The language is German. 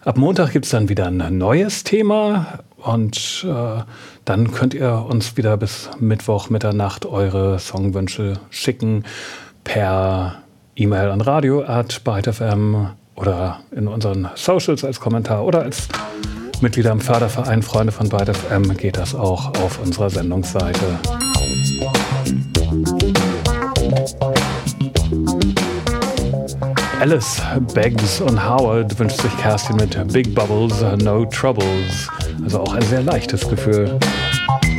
Ab Montag gibt es dann wieder ein neues Thema und dann könnt ihr uns wieder bis Mittwoch Mitternacht eure Songwünsche schicken per E-Mail an radio@bytefm oder in unseren Socials als Kommentar oder als Mitglieder im Förderverein Freunde von ByteFM geht das auch auf unserer Sendungsseite. Alice, Beggs und Howard wünscht sich Kerstin mit Big Bubbles, No Troubles. Also auch ein sehr leichtes Gefühl.